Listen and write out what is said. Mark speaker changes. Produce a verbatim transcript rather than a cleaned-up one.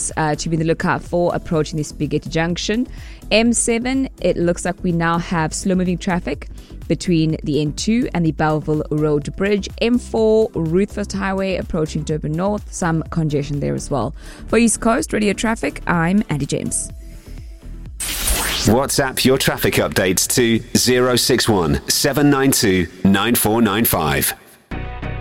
Speaker 1: things uh, to be on the lookout for approaching the Spaghetti Junction. M seven, it looks like we now have slow-moving traffic between the N two and the Belleville Road Bridge. M four, Ruthfest Highway approaching Durban North, some congestion there as well. For East Coast Radio Traffic, I'm Andy James.
Speaker 2: WhatsApp your traffic updates to zero six one seven nine two nine four nine five.